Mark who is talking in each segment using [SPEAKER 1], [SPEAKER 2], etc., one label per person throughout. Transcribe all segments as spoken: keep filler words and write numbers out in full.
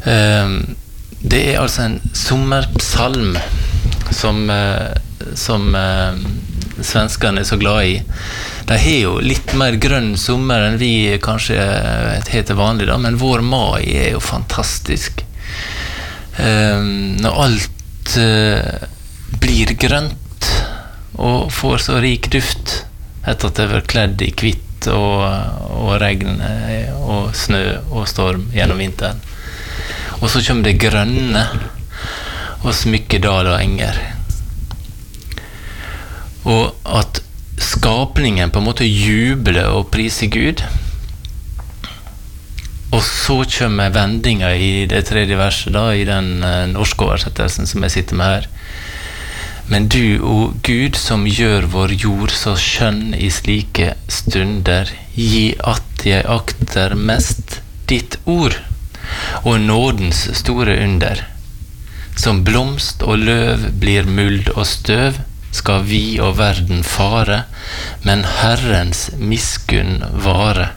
[SPEAKER 1] Um, det er altså en sommerpsalm som, uh, som uh, svenskene er så glad i. De har jo litt mer grønn sommer enn vi kanskje heter vanlig da, men vår mai er jo fantastisk. Um, når alt uh, blir grønt og får så rik duft etter at det var kledd i kvitt og, og regn og snø og storm gjennom vinteren. Og så kommer det grønne og smykkedal og enger. Og at skapningen på en måte jubler og priser Gud. Og så kommer vendinga i det tredje verset da, i den uh, norske oversettelsen som jeg sitter med her. Men du, o Gud, som gjør vår jord så skjønn i slike stunder, gi at jeg akter mest ditt ord og nådens store under. Som blomst og løv blir muld og støv, skal vi og verden fare, men Herrens miskunn vare.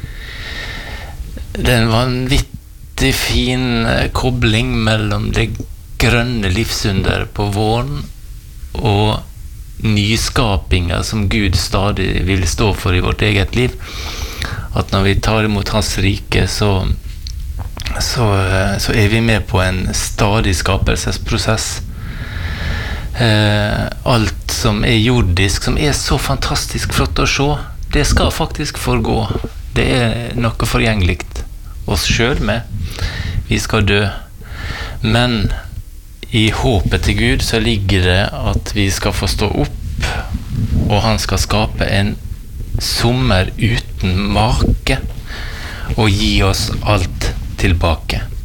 [SPEAKER 1] Det er en vanvittig fin kobling mellom det grønne livsunder på våren og nyskapinga som Gud stadig vil stå for i vårt eget liv. At når vi tar imot hans rike, så, så, så er vi med på en stadig skapelsesprosess. Eh, alt som er jordisk, som er så fantastisk flott å se, det skal faktisk forgå. Det er noe forgjengelig oss selv med. Vi skal dø. Men i håpet til Gud så ligger det at vi skal få stå opp, og han skal skape en sommer uten make og gi oss alt tilbake.